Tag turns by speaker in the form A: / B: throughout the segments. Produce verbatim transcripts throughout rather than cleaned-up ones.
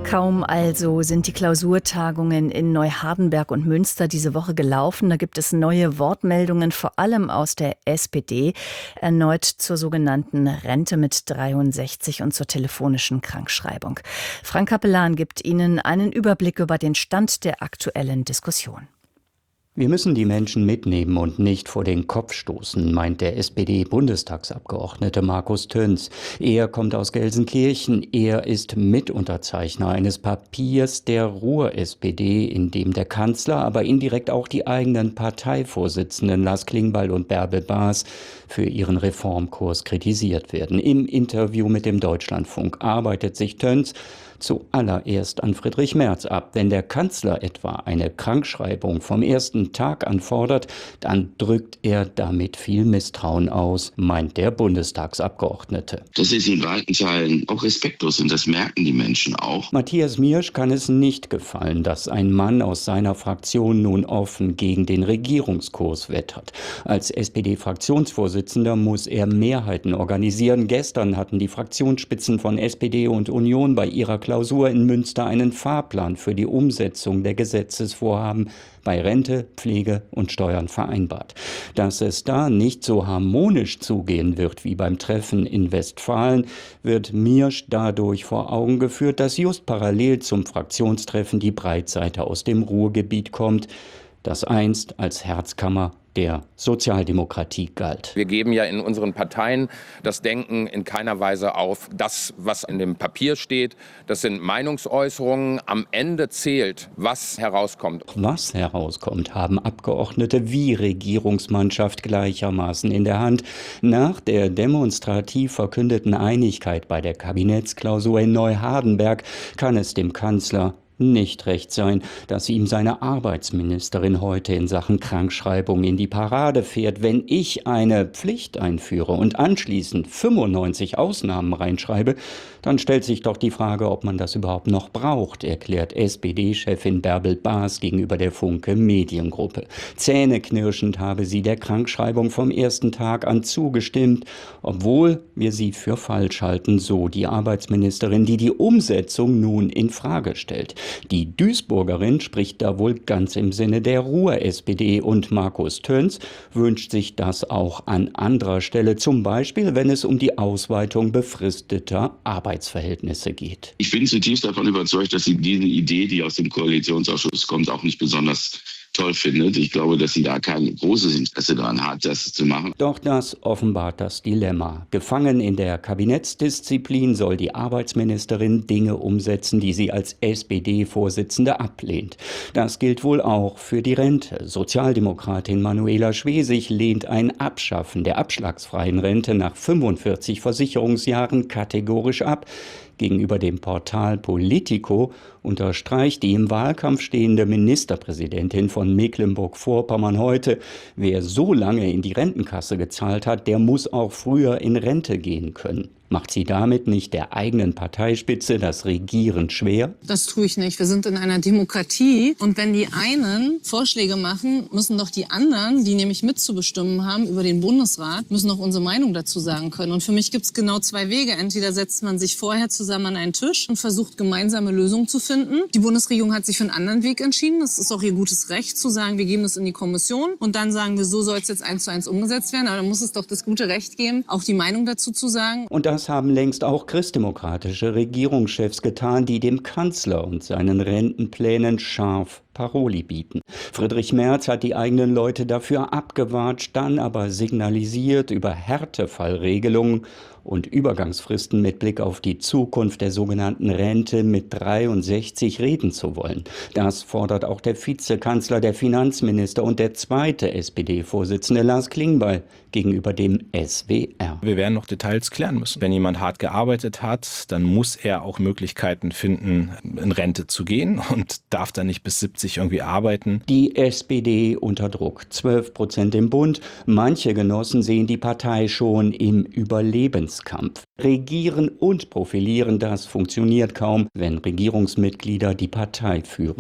A: Kaum also sind die Klausurtagungen in Neuhardenberg und Münster diese Woche gelaufen. Da gibt es neue Wortmeldungen, vor allem aus der S P D, erneut zur sogenannten Rente mit dreiundsechzig und zur telefonischen Krankschreibung. Frank Capellan gibt Ihnen einen Überblick über den Stand der aktuellen Diskussion.
B: Wir müssen die Menschen mitnehmen und nicht vor den Kopf stoßen, meint der S P D-Bundestagsabgeordnete Markus Töns. Er kommt aus Gelsenkirchen. Er ist Mitunterzeichner eines Papiers der Ruhr-S P D, in dem der Kanzler, aber indirekt auch die eigenen Parteivorsitzenden Lars Klingbeil und Bärbel Baas für ihren Reformkurs kritisiert werden. Im Interview mit dem Deutschlandfunk arbeitet sich Töns zuallererst an Friedrich Merz ab. Wenn der Kanzler etwa eine Krankschreibung vom ersten Tag anfordert, dann drückt er damit viel Misstrauen aus, meint der Bundestagsabgeordnete.
C: Das ist in weiten Teilen auch respektlos und das merken die Menschen auch.
B: Matthias Miersch kann es nicht gefallen, dass ein Mann aus seiner Fraktion nun offen gegen den Regierungskurs wettert. Als S P D-Fraktionsvorsitzender muss er Mehrheiten organisieren. Gestern hatten die Fraktionsspitzen von S P D und Union bei ihrer Klausur in Münster einen Fahrplan für die Umsetzung der Gesetzesvorhaben bei Rente, Pflege und Steuern vereinbart. Dass es da nicht so harmonisch zugehen wird wie beim Treffen in Westfalen, wird Miersch dadurch vor Augen geführt, dass just parallel zum Fraktionstreffen die Breitseite aus dem Ruhrgebiet kommt, das einst als Herzkammer der Sozialdemokratie galt.
D: Wir geben ja in unseren Parteien das Denken in keiner Weise auf. Das, was in dem Papier steht, das sind Meinungsäußerungen. Am Ende zählt, was herauskommt.
B: Was herauskommt, haben Abgeordnete wie Regierungsmannschaft gleichermaßen in der Hand. Nach der demonstrativ verkündeten Einigkeit bei der Kabinettsklausur in Neuhardenberg kann es dem Kanzler nicht recht sein, dass ihm seine Arbeitsministerin heute in Sachen Krankschreibung in die Parade fährt. Wenn ich eine Pflicht einführe und anschließend fünfundneunzig Ausnahmen reinschreibe, dann stellt sich doch die Frage, ob man das überhaupt noch braucht, erklärt S P D-Chefin Bärbel Baas gegenüber der Funke Mediengruppe. Zähneknirschend habe sie der Krankschreibung vom ersten Tag an zugestimmt, obwohl wir sie für falsch halten, so die Arbeitsministerin, die die Umsetzung nun in Frage stellt. Die Duisburgerin spricht da wohl ganz im Sinne der Ruhr-S P D und Markus Töns wünscht sich das auch an anderer Stelle, zum Beispiel, wenn es um die Ausweitung befristeter Arbeitsverhältnisse geht.
C: Ich bin zutiefst davon überzeugt, dass sie diese Idee, die aus dem Koalitionsausschuss kommt, auch nicht besonders toll findet. Ich glaube, dass sie da kein großes Interesse daran hat, das zu machen.
B: Doch das offenbart das Dilemma. Gefangen in der Kabinettsdisziplin soll die Arbeitsministerin Dinge umsetzen, die sie als S P D-Vorsitzende ablehnt. Das gilt wohl auch für die Rente. Sozialdemokratin Manuela Schwesig lehnt ein Abschaffen der abschlagsfreien Rente nach fünfundvierzig Versicherungsjahren kategorisch ab. Gegenüber dem Portal Politico unterstreicht die im Wahlkampf stehende Ministerpräsidentin von Mecklenburg-Vorpommern heute, wer so lange in die Rentenkasse gezahlt hat, der muss auch früher in Rente gehen können. Macht sie damit nicht der eigenen Parteispitze das Regieren schwer?
E: Das tue ich nicht. Wir sind in einer Demokratie. Und wenn die einen Vorschläge machen, müssen doch die anderen, die nämlich mitzubestimmen haben über den Bundesrat, müssen doch unsere Meinung dazu sagen können. Und für mich gibt es genau zwei Wege. Entweder setzt man sich vorher zusammen an einen Tisch und versucht, gemeinsame Lösungen zu finden. Die Bundesregierung hat sich für einen anderen Weg entschieden. Das ist auch ihr gutes Recht, zu sagen, wir geben das in die Kommission. Und dann sagen wir, so soll es jetzt eins zu eins umgesetzt werden. Aber dann muss es doch das gute Recht geben, auch die Meinung dazu zu sagen.
B: Und das haben längst auch christdemokratische Regierungschefs getan, die dem Kanzler und seinen Rentenplänen scharf Paroli bieten. Friedrich Merz hat die eigenen Leute dafür abgewatscht, dann aber signalisiert, über Härtefallregelungen und Übergangsfristen mit Blick auf die Zukunft der sogenannten Rente mit dreiundsechzig reden zu wollen. Das fordert auch der Vizekanzler, der Finanzminister und der zweite S P D-Vorsitzende Lars Klingbeil gegenüber dem S W R.
F: Wir werden noch Details klären müssen. Wenn jemand hart gearbeitet hat, dann muss er auch Möglichkeiten finden, in Rente zu gehen und darf dann nicht bis siebzig irgendwie arbeiten.
B: Die S P D unter Druck, zwölf Prozent im Bund. Manche Genossen sehen die Partei schon im Überlebenskampf. Regieren und profilieren, das funktioniert kaum, wenn Regierungsmitglieder die Partei führen.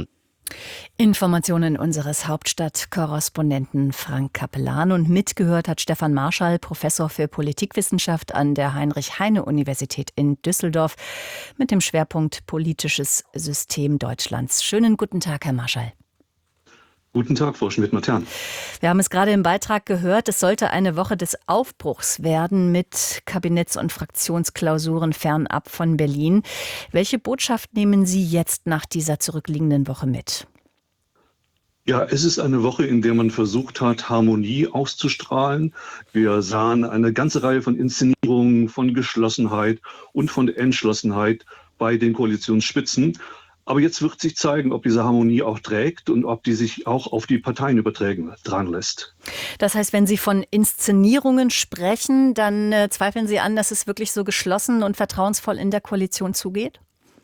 A: Informationen unseres Hauptstadtkorrespondenten Frank Capellan, und mitgehört hat Stefan Marschall, Professor für Politikwissenschaft an der Heinrich-Heine-Universität in Düsseldorf mit dem Schwerpunkt Politisches System Deutschlands. Schönen guten Tag, Herr Marschall.
G: Guten Tag, Frau Schmidt-Matern.
A: Wir haben es gerade im Beitrag gehört, es sollte eine Woche des Aufbruchs werden mit Kabinetts- und Fraktionsklausuren fernab von Berlin. Welche Botschaft nehmen Sie jetzt nach dieser zurückliegenden Woche mit?
G: Ja, es ist eine Woche, in der man versucht hat, Harmonie auszustrahlen. Wir sahen eine ganze Reihe von Inszenierungen, von Geschlossenheit und von Entschlossenheit bei den Koalitionsspitzen. Aber jetzt wird sich zeigen, ob diese Harmonie auch trägt und ob die sich auch auf die Parteien übertragen dran lässt.
A: Das heißt, wenn Sie von Inszenierungen sprechen, dann äh, zweifeln Sie an, dass es wirklich so geschlossen und vertrauensvoll in der Koalition zugeht?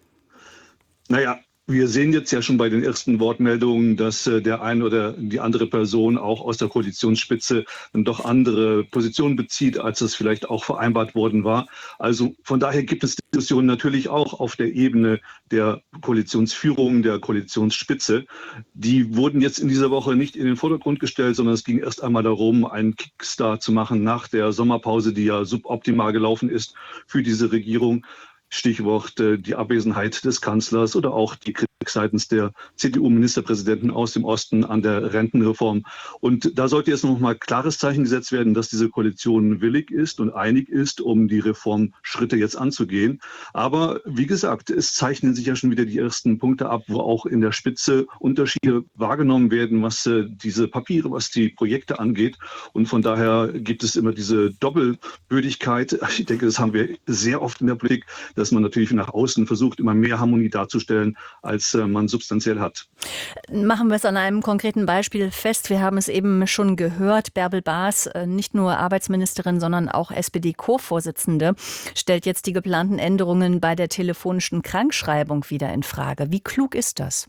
G: Naja, wir sehen jetzt ja schon bei den ersten Wortmeldungen, dass äh, der eine oder die andere Person auch aus der Koalitionsspitze dann doch andere Positionen bezieht, als das vielleicht auch vereinbart worden war. Also von daher gibt es Diskussionen natürlich auch auf der Ebene der Koalitionsführung, der Koalitionsspitze. Die wurden jetzt in dieser Woche nicht in den Vordergrund gestellt, sondern es ging erst einmal darum, einen Kickstart zu machen nach der Sommerpause, die ja suboptimal gelaufen ist für diese Regierung. Stichwort äh, die Abwesenheit des Kanzlers oder auch die Kritik seitens der C D U-Ministerpräsidenten aus dem Osten an der Rentenreform. Und da sollte jetzt noch mal klares Zeichen gesetzt werden, dass diese Koalition willig ist und einig ist, um die Reformschritte jetzt anzugehen. Aber wie gesagt, es zeichnen sich ja schon wieder die ersten Punkte ab, wo auch in der Spitze Unterschiede wahrgenommen werden, was äh, diese Papiere, was die Projekte angeht. Und von daher gibt es immer diese Doppelbödigkeit. Ich denke, das haben wir sehr oft in der Politik, dass man natürlich nach außen versucht, immer mehr Harmonie darzustellen, als äh, man substanziell hat.
A: Machen wir es an einem konkreten Beispiel fest. Wir haben es eben schon gehört, Bärbel Baas, äh, nicht nur Arbeitsministerin, sondern auch S P D-Co-Vorsitzende, stellt jetzt die geplanten Änderungen bei der telefonischen Krankschreibung wieder in Frage. Wie klug ist das?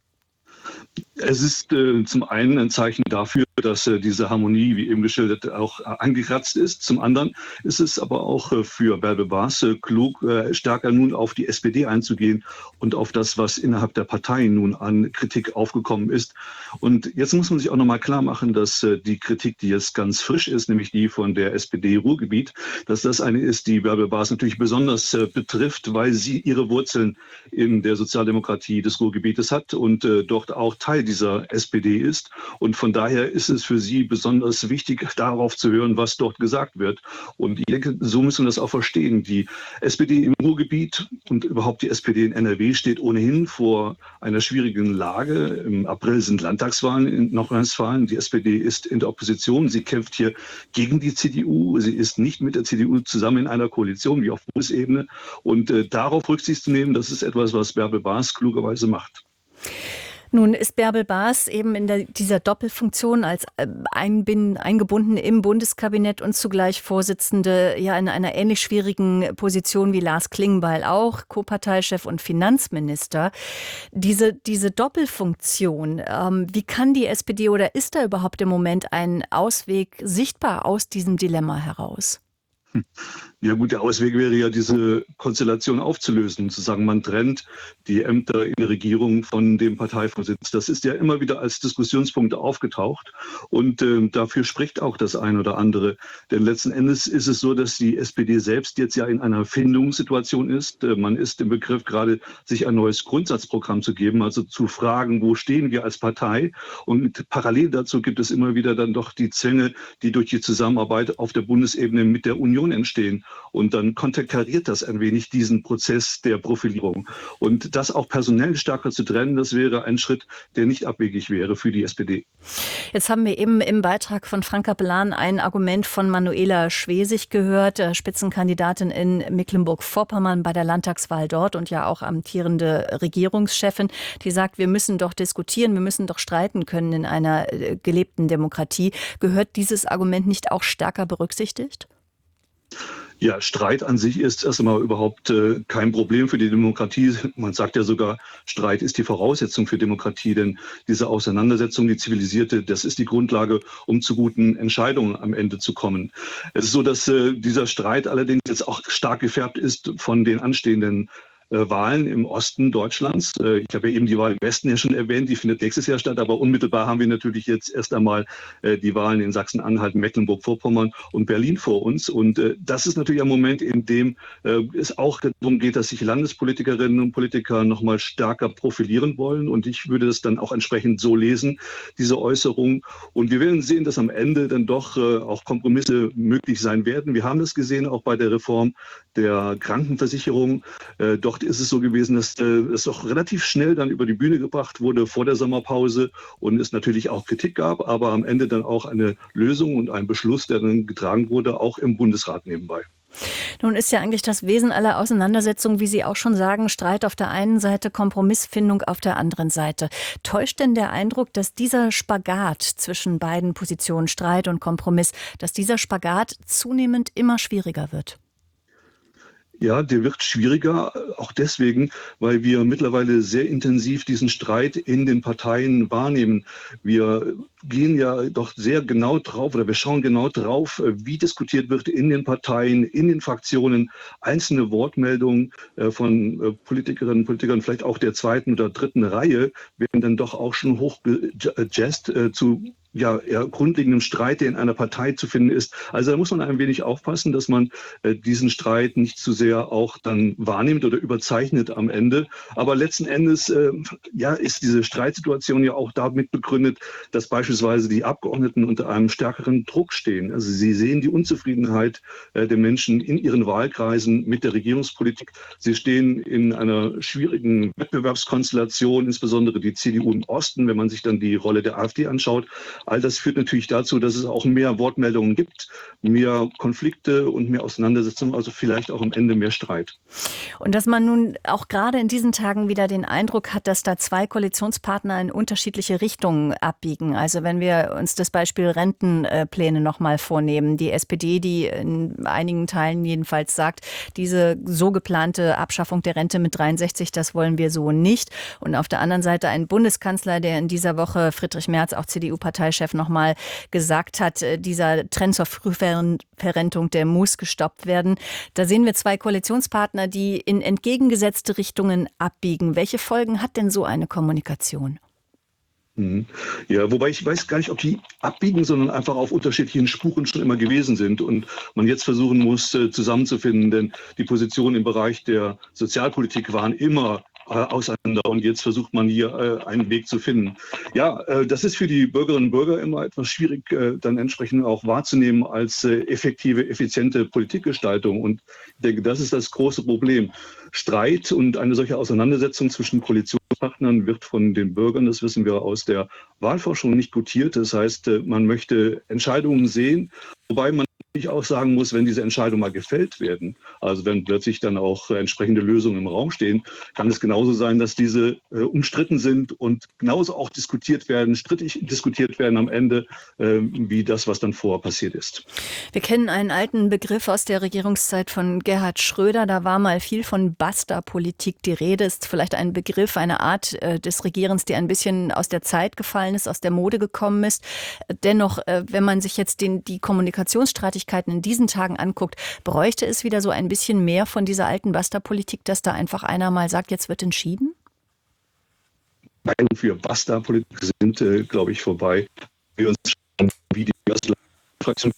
G: Es ist äh, zum einen ein Zeichen dafür, dass äh, diese Harmonie, wie eben geschildert, auch äh, angekratzt ist. Zum anderen ist es aber auch äh, für Bärbel Baas äh, klug, äh, stärker nun auf die S P D einzugehen und auf das, was innerhalb der Partei nun an Kritik aufgekommen ist. Und jetzt muss man sich auch nochmal klar machen, dass äh, die Kritik, die jetzt ganz frisch ist, nämlich die von der S P D Ruhrgebiet, dass das eine ist, die Bärbel Baas natürlich besonders äh, betrifft, weil sie ihre Wurzeln in der Sozialdemokratie des Ruhrgebietes hat und äh, dort auch Teil dieser S P D ist. Und von daher ist es für sie besonders wichtig, darauf zu hören, was dort gesagt wird. Und ich denke, so müssen wir das auch verstehen. Die S P D im Ruhrgebiet und überhaupt die S P D in N R W steht ohnehin vor einer schwierigen Lage. Im April sind Landtagswahlen in Nordrhein-Westfalen. Die S P D ist in der Opposition. Sie kämpft hier gegen die C D U. Sie ist nicht mit der C D U zusammen in einer Koalition wie auf Bundesebene. Und äh, darauf Rücksicht zu nehmen, das ist etwas, was Bärbel Baas klugerweise macht.
A: Nun ist Bärbel Baas eben in der, dieser Doppelfunktion als einbin, eingebunden im Bundeskabinett und zugleich Vorsitzende ja in einer ähnlich schwierigen Position wie Lars Klingbeil auch, Co-Parteichef und Finanzminister. Diese, diese Doppelfunktion, ähm, wie kann die S P D oder ist da überhaupt im Moment ein Ausweg sichtbar aus diesem Dilemma heraus?
G: Ja gut, der Ausweg wäre ja, diese Konstellation aufzulösen, zu sagen, man trennt die Ämter in der Regierung von dem Parteivorsitz. Das ist ja immer wieder als Diskussionspunkt aufgetaucht und äh, dafür spricht auch das ein oder andere. Denn letzten Endes ist es so, dass die S P D selbst jetzt ja in einer Findungssituation ist. Äh, man ist im Begriff gerade, sich ein neues Grundsatzprogramm zu geben, also zu fragen, wo stehen wir als Partei? Und parallel dazu gibt es immer wieder dann doch die Zwänge, die durch die Zusammenarbeit auf der Bundesebene mit der Union entstehen. Und dann konterkariert das ein wenig diesen Prozess der Profilierung. Und das auch personell stärker zu trennen, das wäre ein Schritt, der nicht abwegig wäre für die S P D.
A: Jetzt haben wir eben im Beitrag von Frank Capellan ein Argument von Manuela Schwesig gehört, Spitzenkandidatin in Mecklenburg-Vorpommern bei der Landtagswahl dort und ja auch amtierende Regierungschefin, die sagt, wir müssen doch diskutieren, wir müssen doch streiten können in einer gelebten Demokratie. Gehört dieses Argument nicht auch stärker berücksichtigt?
G: Ja, Streit an sich ist erst einmal überhaupt äh, kein Problem für die Demokratie. Man sagt ja sogar, Streit ist die Voraussetzung für Demokratie, denn diese Auseinandersetzung, die zivilisierte, das ist die Grundlage, um zu guten Entscheidungen am Ende zu kommen. Es ist so, dass äh, dieser Streit allerdings jetzt auch stark gefärbt ist von den anstehenden äh, Wahlen im Osten Deutschlands. Äh, ich habe ja eben die Wahl im Westen ja schon erwähnt, die findet nächstes Jahr statt, aber unmittelbar haben wir natürlich jetzt erst einmal äh, die Wahlen in Sachsen-Anhalt, Mecklenburg-Vorpommern und Berlin vor uns. Und äh, das ist natürlich ein Moment, in dem äh, es auch darum geht, dass sich Landespolitikerinnen und Politiker noch mal stärker profilieren wollen. Und ich würde das dann auch entsprechend so lesen, diese Äußerung. Und wir werden sehen, dass am Ende dann doch äh, auch Kompromisse möglich sein werden. Wir haben das gesehen auch bei der Reform der Krankenversicherung. Äh, dort ist es so gewesen, dass äh, es auch relativ schnell dann über die Bühne gebracht wurde vor der Sommerpause und es natürlich auch Kritik gab, aber am Ende dann auch eine Lösung und ein Beschluss, der dann getragen wurde, auch im Bundesrat nebenbei.
A: Nun ist ja eigentlich das Wesen aller Auseinandersetzungen, wie Sie auch schon sagen, Streit auf der einen Seite, Kompromissfindung auf der anderen Seite. Täuscht denn der Eindruck, dass dieser Spagat zwischen beiden Positionen, Streit und Kompromiss, dass dieser Spagat zunehmend immer schwieriger wird?
G: Ja, der wird schwieriger, auch deswegen, weil wir mittlerweile sehr intensiv diesen Streit in den Parteien wahrnehmen. Wir gehen ja doch sehr genau drauf oder wir schauen genau drauf, wie diskutiert wird in den Parteien, in den Fraktionen. Einzelne Wortmeldungen von Politikerinnen und Politikern, vielleicht auch der zweiten oder dritten Reihe, werden dann doch auch schon hochgejazzt zu ja, eher grundlegendem Streit, der in einer Partei zu finden ist. Also da muss man ein wenig aufpassen, dass man äh, diesen Streit nicht zu sehr auch dann wahrnimmt oder überzeichnet am Ende. Aber letzten Endes äh, ja, ist diese Streitsituation ja auch damit begründet, dass beispielsweise die Abgeordneten unter einem stärkeren Druck stehen. Also sie sehen die Unzufriedenheit äh, der Menschen in ihren Wahlkreisen mit der Regierungspolitik. Sie stehen in einer schwierigen Wettbewerbskonstellation, insbesondere die C D U im Osten, wenn man sich dann die Rolle der AfD anschaut. All das führt natürlich dazu, dass es auch mehr Wortmeldungen gibt, mehr Konflikte und mehr Auseinandersetzungen, also vielleicht auch am Ende mehr Streit.
A: Und dass man nun auch gerade in diesen Tagen wieder den Eindruck hat, dass da zwei Koalitionspartner in unterschiedliche Richtungen abbiegen. Also wenn wir uns das Beispiel Rentenpläne noch mal vornehmen. Die S P D, die in einigen Teilen jedenfalls sagt, diese so geplante Abschaffung der Rente mit dreiundsechzig, das wollen wir so nicht. Und auf der anderen Seite ein Bundeskanzler, der in dieser Woche, Friedrich Merz, auch C D U-Parteichef, noch mal gesagt hat, dieser Trend zur Frühverrentung, der muss gestoppt werden. Da sehen wir zwei Koalitionspartner, die in entgegengesetzte Richtungen abbiegen. Welche Folgen hat denn so eine Kommunikation?
G: Ja, wobei ich weiß gar nicht, ob die abbiegen, sondern einfach auf unterschiedlichen Spuren schon immer gewesen sind und man jetzt versuchen muss, zusammenzufinden, denn die Positionen im Bereich der Sozialpolitik waren immer auseinander und jetzt versucht man hier äh, einen Weg zu finden. Ja, äh, das ist für die Bürgerinnen und Bürger immer etwas schwierig, äh, dann entsprechend auch wahrzunehmen als äh, effektive, effiziente Politikgestaltung und ich denke, das ist das große Problem. Streit und eine solche Auseinandersetzung zwischen Koalitionspartnern wird von den Bürgern, das wissen wir aus der Wahlforschung, nicht gutiert. Das heißt, äh, man möchte Entscheidungen sehen, wobei man ich auch sagen muss, wenn diese Entscheidungen mal gefällt werden, also wenn plötzlich dann auch äh, entsprechende Lösungen im Raum stehen, kann es genauso sein, dass diese äh, umstritten sind und genauso auch diskutiert werden, strittig diskutiert werden am Ende, äh, wie das, was dann vorher passiert ist.
A: Wir kennen einen alten Begriff aus der Regierungszeit von Gerhard Schröder. Da war mal viel von Basta-Politik die Rede. Ist vielleicht ein Begriff, eine Art äh, des Regierens, die ein bisschen aus der Zeit gefallen ist, aus der Mode gekommen ist. Dennoch, äh, wenn man sich jetzt den, die Kommunikationsstrategie in diesen Tagen anguckt, bräuchte es wieder so ein bisschen mehr von dieser alten Basta-Politik, dass da einfach einer mal sagt, jetzt wird entschieden?
G: Nein, für Basta-Politik sind, äh, glaube ich, vorbei. Wir uns schauen, wie die Fraktion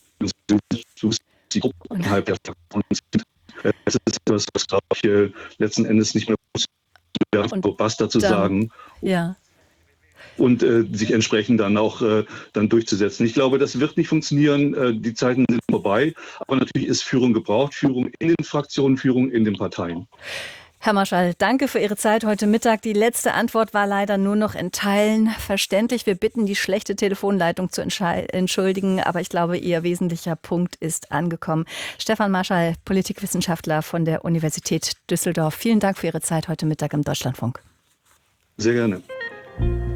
G: die Gruppe innerhalb der Fraktion sind. Es ist etwas, was, glaube ich, äh, letzten Endes nicht mehr muss, Basta zu
A: dann,
G: sagen.
A: Ja.
G: Und äh, sich entsprechend dann auch äh, dann durchzusetzen. Ich glaube, das wird nicht funktionieren. Äh, die Zeiten sind vorbei. Aber natürlich ist Führung gebraucht. Führung in den Fraktionen, Führung in den Parteien.
A: Herr Marschall, danke für Ihre Zeit heute Mittag. Die letzte Antwort war leider nur noch in Teilen verständlich. Wir bitten, die schlechte Telefonleitung zu entschuldigen. Aber ich glaube, Ihr wesentlicher Punkt ist angekommen. Stefan Marschall, Politikwissenschaftler von der Universität Düsseldorf. Vielen Dank für Ihre Zeit heute Mittag im Deutschlandfunk.
G: Sehr gerne.